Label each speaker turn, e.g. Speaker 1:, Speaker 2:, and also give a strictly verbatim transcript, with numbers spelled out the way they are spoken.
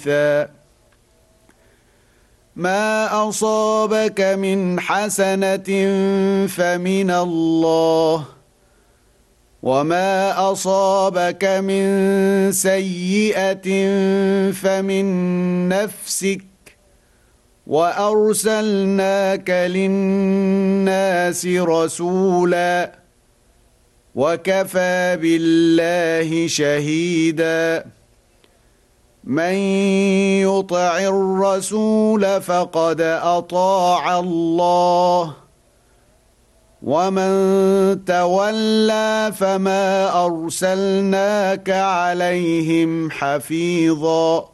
Speaker 1: ما أصابك من حسنة فمن الله وما أصابك من سيئة فمن نفسك وأرسلناك للناس رسولا وكفى بالله شهيدا من يطع الرسول فقد أطاع الله ومن تولى فما أرسلناك عليهم حفيظا